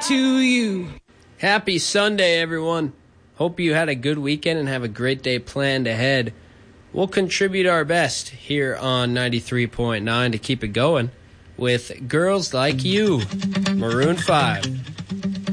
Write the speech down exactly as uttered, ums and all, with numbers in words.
to you. Happy Sunday, everyone. Hope you had a good weekend and have a great day planned ahead. We'll contribute our best here on ninety-three point nine to keep it going with Girls Like You, Maroon five.